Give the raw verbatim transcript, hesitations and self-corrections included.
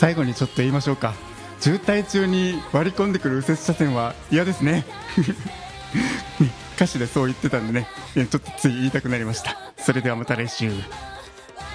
最後にちょっと言いましょうか。渋滞中に割り込んでくる右折車線は嫌ですね。ね、歌詞でそう言ってたんでね、ちょっとつい言いたくなりました。それではまた来週。